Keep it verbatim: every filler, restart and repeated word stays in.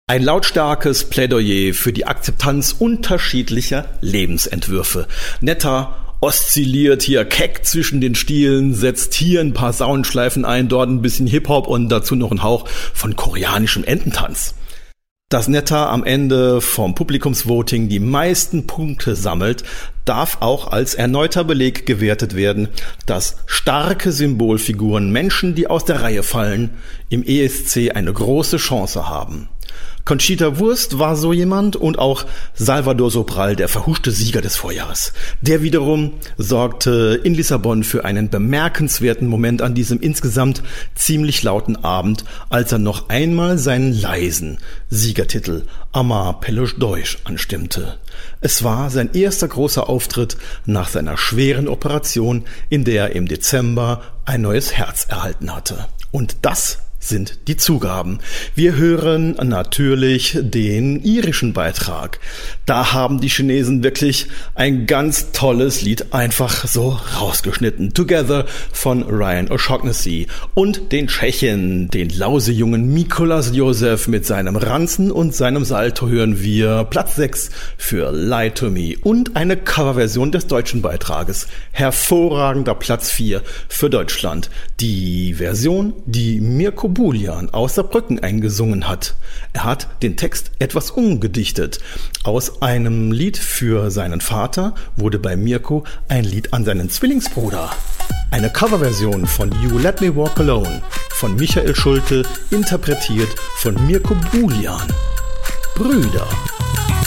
Ein lautstarkes Plädoyer für die Akzeptanz unterschiedlicher Lebensentwürfe. Netta oszilliert hier keck zwischen den Stilen, setzt hier ein paar Soundschleifen ein, dort ein bisschen Hip-Hop und dazu noch ein Hauch von koreanischem Ententanz. Dass Netta am Ende vom Publikumsvoting die meisten Punkte sammelt, darf auch als erneuter Beleg gewertet werden, dass starke Symbolfiguren, Menschen, die aus der Reihe fallen, im E S C eine große Chance haben. Conchita Wurst war so jemand und auch Salvador Sobral, der verhuschte Sieger des Vorjahres. Der wiederum sorgte in Lissabon für einen bemerkenswerten Moment an diesem insgesamt ziemlich lauten Abend, als er noch einmal seinen leisen Siegertitel Amar pelos dois anstimmte. Es war sein erster großer Auftritt nach seiner schweren Operation, in der er im Dezember ein neues Herz erhalten hatte. Und das sind die Zugaben. Wir hören natürlich den irischen Beitrag. Da haben die Chinesen wirklich ein ganz tolles Lied einfach so rausgeschnitten. Together von Ryan O'Shaughnessy. Und den Tschechen, den lausejungen Mikolas Josef mit seinem Ranzen und seinem Salto hören wir Platz sechs für Lie to Me und eine Coverversion des deutschen Beitrages. Hervorragender Platz vier für Deutschland. Die Version, die Mirko Bulian aus Saarbrücken eingesungen hat. Er hat den Text etwas umgedichtet. Aus einem Lied für seinen Vater wurde bei Mirko ein Lied an seinen Zwillingsbruder. Eine Coverversion von You Let Me Walk Alone von Michael Schulte, interpretiert von Mirko Bulian. Brüder.